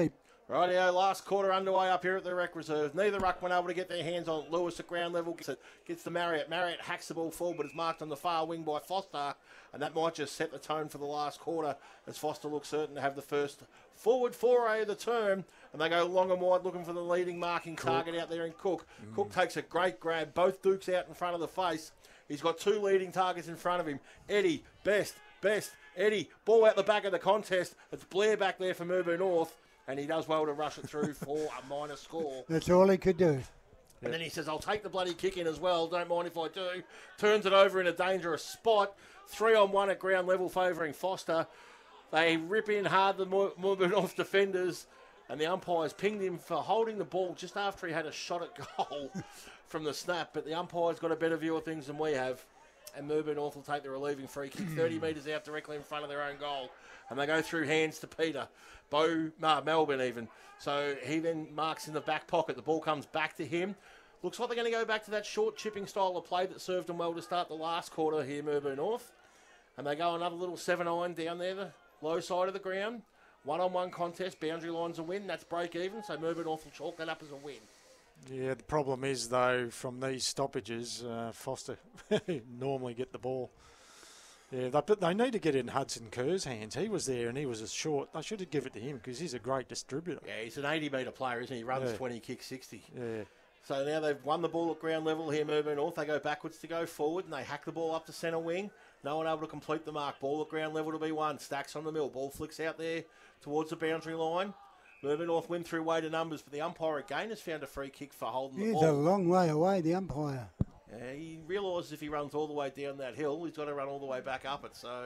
Rightio, last quarter underway up here at the Rec Reserve. Neither ruckman able to get their hands on Lewis at ground level. Gets to Marriott. Marriott hacks the ball forward, but is marked on the far wing by Foster, and that might just set the tone for the last quarter as Foster looks certain to have the first forward foray of the term, and they go long and wide looking for the leading marking target out there in Cook. Cook takes a great grab. Both Dukes out in front of the face. He's got two leading targets in front of him. Eddie, Best, Eddie. Ball out the back of the contest. It's Blair back there for Murbo North. And he does well to rush it through for a minor score. That's all he could do. And then he says, I'll take the bloody kick in as well. Don't mind if I do. Turns it over in a dangerous spot. 3-on-1 at ground level favouring Foster. They rip in hard the Murbo North defenders. And the umpires pinged him for holding the ball just after he had a shot at goal from the snap. But the umpire's got a better view of things than we have. And Murbo North will take the relieving free kick 30 metres out directly in front of their own goal. And they go through hands to Peter. Melbourne even. So he then marks in the back pocket. The ball comes back to him. Looks like they're going to go back to that short chipping style of play that served them well to start the last quarter here, Murbo North. And they go another little 7-iron down there, the low side of the ground. 1-on-1 contest, boundary line's a win. That's break even, so Murbo North will chalk that up as a win. Yeah, the problem is, though, from these stoppages, Foster normally get the ball. Yeah, they need to get it in Hudson Kerr's hands. He was there and he was a short. They should have given it to him because he's a great distributor. Yeah, he's an 80-metre player, isn't he? He runs 20, kicks 60. Yeah. So now they've won the ball at ground level here, Murbo North. They go backwards to go forward and they hack the ball up to centre wing. No one able to complete the mark. Ball at ground level to be won. Stacks on the mill. Ball flicks out there towards the boundary line. Murbo North win through weight of numbers, but the umpire again has found a free kick for holding the ball. He's a long way away, the umpire. He realises if he runs all the way down that hill, he's got to run all the way back up it. So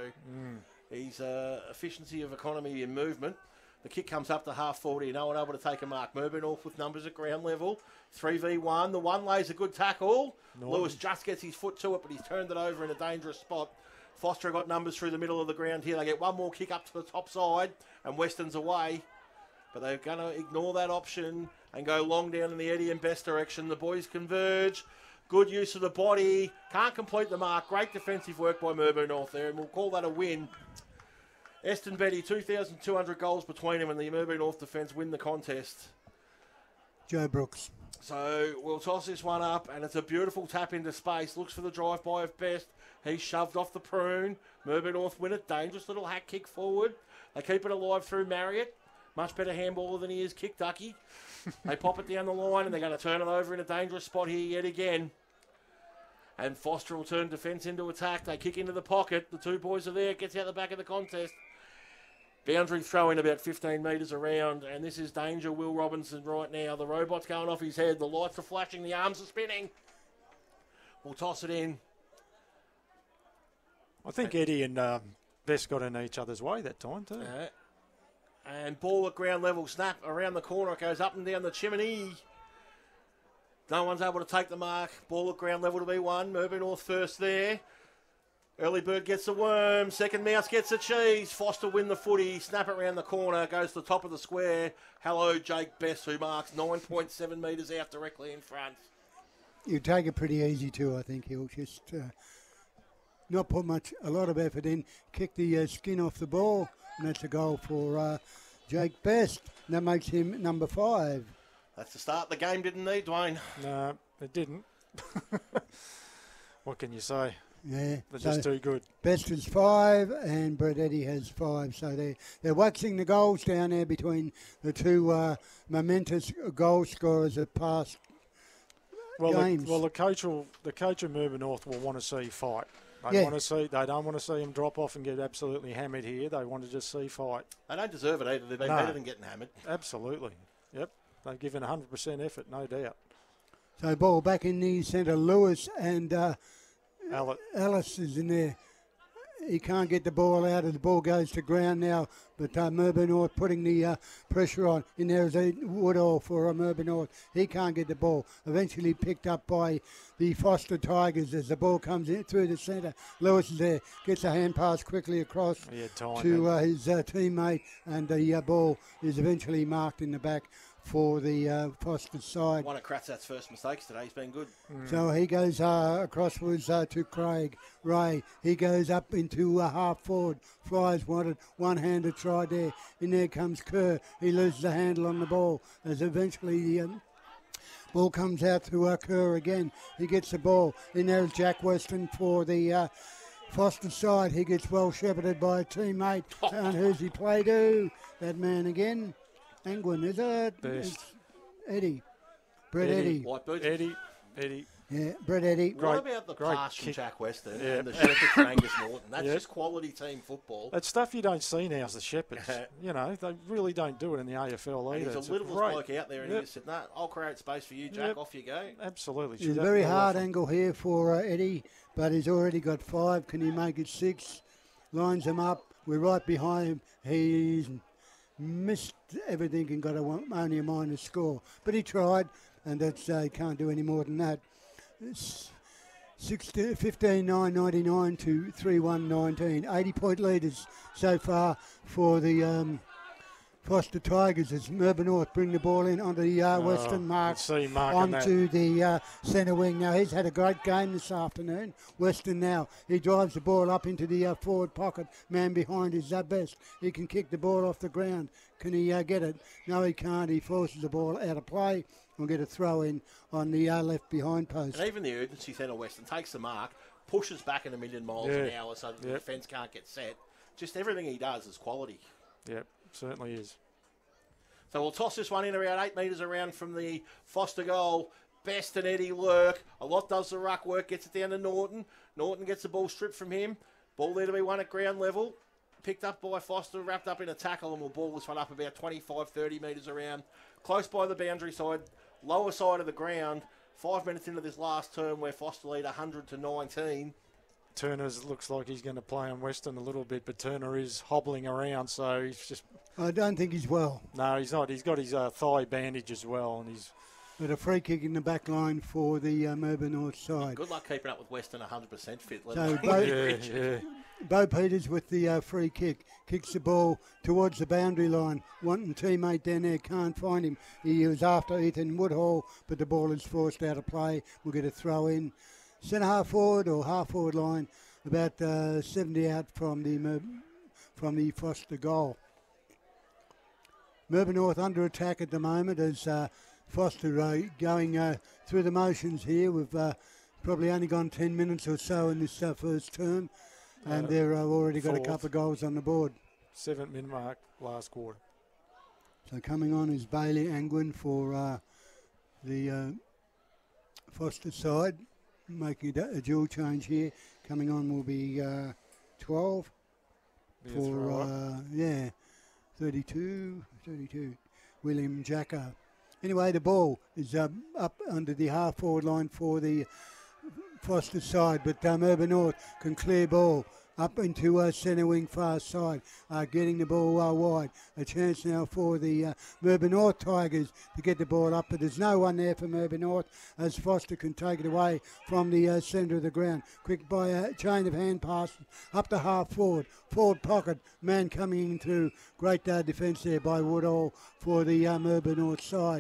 he's efficiency of economy in movement. The kick comes up to half 40. No one able to take a mark. Murbo North with numbers at ground level. 3v1. The one lays a good tackle. Lewis just gets his foot to it, but he's turned it over in a dangerous spot. Foster got numbers through the middle of the ground here. They get one more kick up to the top side, and Weston's away. But they're going to ignore that option and go long down in the Eddie and Best direction. The boys converge. Good use of the body. Can't complete the mark. Great defensive work by Murbo North there, and we'll call that a win. Eston Betty, 2,200 goals between him, and the Murbo North defence win the contest. Joe Brooks. So we'll toss this one up, and it's a beautiful tap into space. Looks for the drive-by of Best. He's shoved off the prune. Murbo North win it. Dangerous little hack kick forward. They keep it alive through Marriott. Much better handballer than he is kick ducky. They pop it down the line and they're going to turn it over in a dangerous spot here yet again. And Foster will turn defence into attack. They kick into the pocket. The two boys are there. Gets out the back of the contest. Boundary throw in about 15 metres around. And this is danger, Will Robinson right now. The robot's going off his head. The lights are flashing. The arms are spinning. We'll toss it in. I think Eddie and Best got in each other's way that time too. And ball at ground level, snap around the corner. It goes up and down the chimney. No one's able to take the mark. Ball at ground level to be won. Murbo North first there. Early bird gets the worm. Second mouse gets the cheese. Foster win the footy. Snap it around the corner. Goes to the top of the square. Hello, Jake Best, who marks 9.7 metres out directly in front. You take it pretty easy too, I think. He'll just not put a lot of effort in. Kick the skin off the ball. And that's a goal for Jake Best. That makes him number 5. That's the start the game didn't need, Dwayne. No, it didn't. What can you say? Yeah. They're just too good. Best is 5 and Brett Eddy has 5. So they're waxing the goals down there between the two momentous goal scorers of past games. The coach of Murbo North will want to see fight. They don't want to see him drop off and get absolutely hammered here. They want to just see fight. They don't deserve it either. They've been better than getting hammered. Absolutely. Yep. They've given 100% effort, no doubt. So ball back in the centre. Lewis and Ellis is in there. He can't get the ball out, and the ball goes to ground now. But Murbo North putting the pressure on. In there is a Woodall for Murbo North. He can't get the ball. Eventually picked up by the Foster Tigers as the ball comes in through the centre. Lewis is there. Gets a hand pass quickly across to his teammate, and the ball is eventually marked in the back for the Foster side. One of Kratzat's first mistakes today. He's been good. So he goes acrosswards to Craig Ray. He goes up into half forward. Flies wanted. One-handed try. stride there. In there comes Kerr. He loses the handle on the ball as eventually the ball comes out to Kerr again. He gets the ball. In there is Jack Weston for the Foster side. He gets well shepherded by a teammate. And who's he play to? That man again. Angwin, is it? Best. It's Eddie. Brett Eddie. White boots. Eddie. Yeah, Brett Eddie. What about the pass from kick. Jack Weston and the shepherd from Angus Norton? That's just quality team football. That's stuff you don't see now as the Shepherds. You know, they really don't do it in the AFL either. And he's a little bloke out there and he just said, no, I'll create space for you, Jack, off you go. Absolutely. It's a very hard angle here for Eddie, but he's already got 5. Can he make it 6? Lines him up. We're right behind him. He's missed everything and got only a minus score. But he tried, and that's he can't do any more than that. It's 15-9-99 to 3-1-19. 80-point leaders so far for the Foster Tigers as Melbourne North bring the ball in onto the Western Mark onto the centre wing. Now, he's had a great game this afternoon. Western now, he drives the ball up into the forward pocket. Man behind is best. He can kick the ball off the ground. Can he get it? No, he can't. He forces the ball out of play. We'll get a throw in on the left behind post. And even the urgency centre Western takes the mark, pushes back in a million miles an hour so that the defence can't get set. Just everything he does is quality. Yep, certainly is. So we'll toss this one in around 8 metres around from the Foster goal. Best and Eddie lurk. A lot does the ruck work, gets it down to Norton. Norton gets the ball stripped from him. Ball there to be won at ground level. Picked up by Foster, wrapped up in a tackle, and we'll ball this one up about 25, 30 metres around. Close by the boundary side, lower side of the ground. 5 minutes into this last term where Foster lead 100-19. Turner looks like he's going to play on Western a little bit, but Turner is hobbling around, so he's just... I don't think he's well. No, he's not. He's got his thigh bandage as well, and he's... But a free kick in the back line for the Melbourne North side. Good luck keeping up with Western 100% fit. Bo Peters with the free kick. Kicks the ball towards the boundary line. One teammate down there can't find him. He was after Ethan Woodhall, but the ball is forced out of play. We'll get a throw in. Centre half forward or half forward line, about 70 out from the Foster goal. Melbourne North under attack at the moment as Foster going through the motions here. We've probably only gone 10 minutes or so in this first term, and they've already got a couple of goals on the board. 7-minute mark last quarter. So coming on is Bailey Angwin for the Foster side, making a dual change here. Coming on will be 12 for 32. William Jacko. Anyway, the ball is up under the half-forward line for the Foster side, but Melbourne North can clear ball up into centre wing far side, getting the ball wide. A chance now for the Melbourne North Tigers to get the ball up, but there's no one there for Melbourne North as Foster can take it away from the centre of the ground. Quick by a chain of hand pass up to half forward pocket. Man coming in through. Great defence there by Woodall for the Melbourne North side.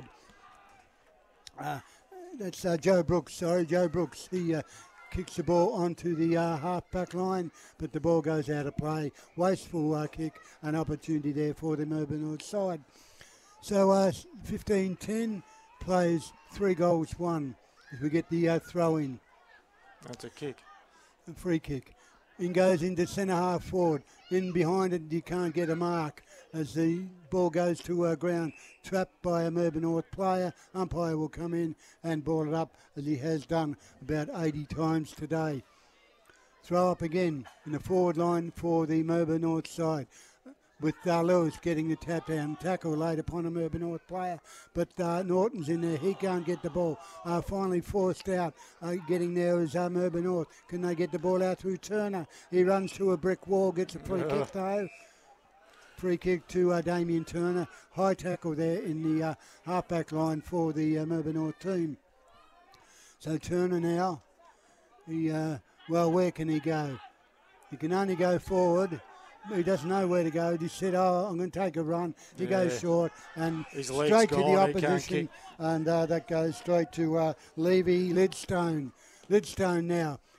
That's Joe Brooks. He kicks the ball onto the half-back line, but the ball goes out of play. Wasteful kick, an opportunity there for the Melbourne North side. So 15-10, plays 3 goals, 1. If we get the throw in. That's a kick. A free kick. In goes into centre half forward. In behind it, you can't get a mark as the ball goes to ground. Trapped by a Melbourne North player. Umpire will come in and ball it up as he has done about 80 times today. Throw up again in the forward line for the Melbourne North side. With Lewis getting the tap down tackle laid upon a Melbourne North player. But Norton's in there. He can't get the ball. Finally forced out. Getting there is Melbourne North. Can they get the ball out through Turner? He runs to a brick wall, gets a free kick though. Free kick to Damien Turner. High tackle there in the halfback line for the Melbourne North team. So Turner now. Where can he go? He can only go forward. He doesn't know where to go. He said, I'm going to take a run. He goes short and straight to the opposition. And that goes straight to Levy Lidstone. Lidstone now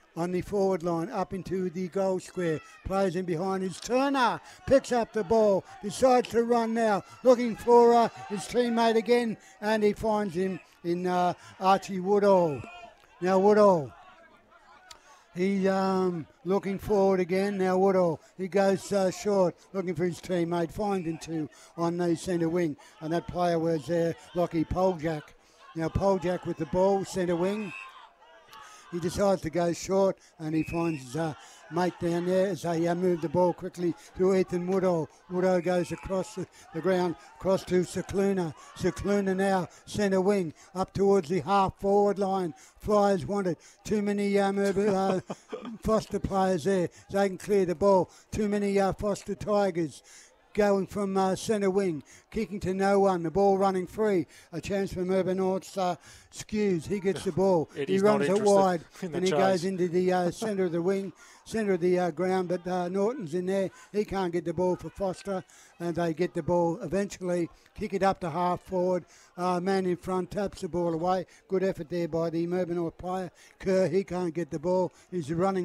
on the forward line, up into the goal square. Plays in behind his Turner. Picks up the ball. Decides to run now. Looking for his teammate again. And he finds him in Archie Woodall. Now Woodall. He's looking forward again. Now Woodall. He goes short. Looking for his teammate. Finds him two on the centre wing. And that player was Lockie Poljak. Now Poljak with the ball, centre wing. He decides to go short and he finds his mate down there as they move the ball quickly to Ethan Woodall. Woodall goes across the ground, across to Cicluna. Cicluna now centre wing, up towards the half-forward line. Flyers wanted. Too many Foster players there. They can clear the ball. Too many Foster Tigers. Going from centre wing, kicking to no one, the ball running free. A chance for Melbourne North's Skews. He gets the ball. He runs it wide and he goes into the centre of the wing, centre of the ground, but Norton's in there. He can't get the ball for Foster and they get the ball eventually. Kick it up to half forward. Man in front taps the ball away. Good effort there by the Melbourne North player. Kerr, he can't get the ball. He's running